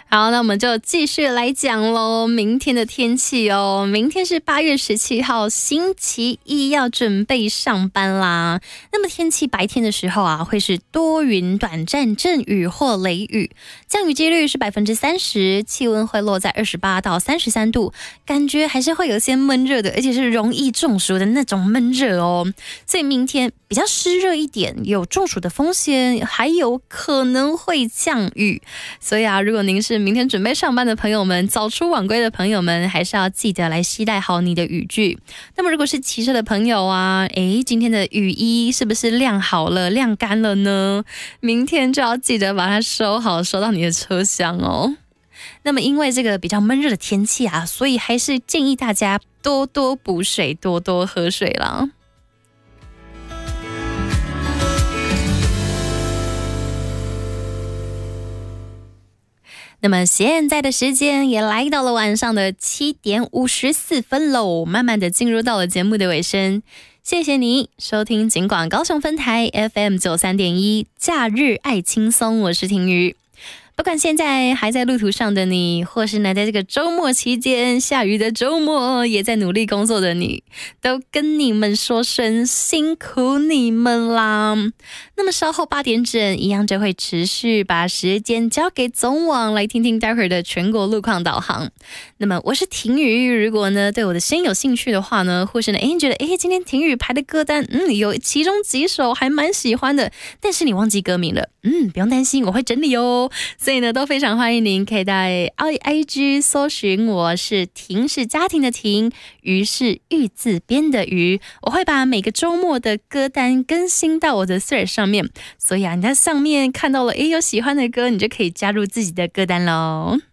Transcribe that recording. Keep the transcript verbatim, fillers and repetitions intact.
好，那我们就继续来讲咯，明天的天气哦。明天是八月十七号，星期一，要准备上班啦。那么天气白天的时候啊，会是多云、短暂阵雨或雷雨，降雨几率是百分之三十，气温会落在二十八到三十三度，感觉还是会有些闷热的，而且是容易中暑的那种闷热哦。所以明天比较湿热一点，有中暑的风险，还有可能会降雨。所以啊，如果您是明天准备上班的朋友们，早出晚归的朋友们，还是要记得来携带好你的雨具。那么如果是骑车的朋友啊，诶，今天的雨衣是不是晾好了、晾干了呢？明天就要记得把它收好，收到你的车厢哦。那么因为这个比较闷热的天气啊，所以还是建议大家多多补水，多多喝水啦。那么现在的时间也来到了晚上的七点五十四分喽，慢慢的进入到了节目的尾声。谢谢你收听警广高雄分台 F M 九三点一假日爱轻松，我是婷瑜。不管现在还在路途上的你，或是呢在这个周末期间下雨的周末也在努力工作的你，都跟你们说声辛苦你们啦。那么稍后八点整一样就会持续把时间交给总网，来听听待会儿的全国路况导航。那么我是婷瑜，如果呢对我的声音有兴趣的话呢，或是呢诶你觉得诶今天婷瑜排的歌单嗯有其中几首还蛮喜欢的，但是你忘记歌名了，嗯不用担心，我会整理哦。所以呢都非常欢迎您可以在 I G 搜寻，我是婷是家庭的婷，瑜是玉字边的瑜，我会把每个周末的歌单更新到我的 Thread 上面，所以啊你在上面看到了诶有喜欢的歌，你就可以加入自己的歌单咯。